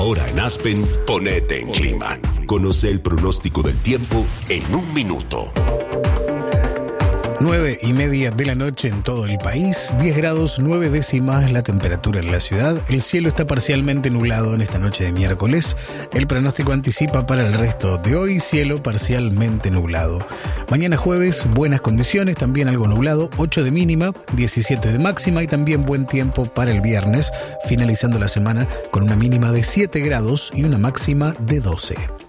Ahora en Aspen, ponete en clima. Conoce el pronóstico del tiempo en un minuto. 9:30 de la noche en todo el país, 10 grados 9 décimas la temperatura en la ciudad. El cielo está parcialmente nublado en esta noche de miércoles. El pronóstico anticipa para el resto de hoy cielo parcialmente nublado. Mañana jueves, buenas condiciones, también algo nublado, 8 de mínima, 17 de máxima y también buen tiempo para el viernes, finalizando la semana con una mínima de 7 grados y una máxima de 12.